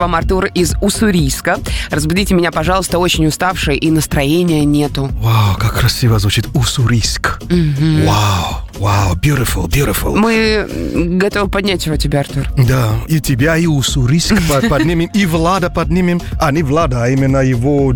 Вам Артур из Уссурийска. Разбудите меня, пожалуйста, очень уставшая и настроения нету. Вау, как красиво звучит Уссурийск. Вау, beautiful. Мы готовы поднять его тебе, Артур. Да, и тебя, и Уссурийск поднимем, и Влада поднимем. А не Влада, а именно его